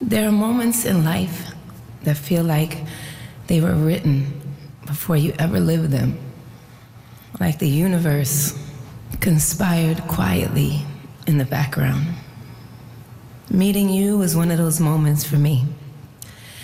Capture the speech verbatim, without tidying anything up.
There are moments in life that feel like they were written before you ever lived them. Like the universe conspired quietly in the background. Meeting you was one of those moments for me.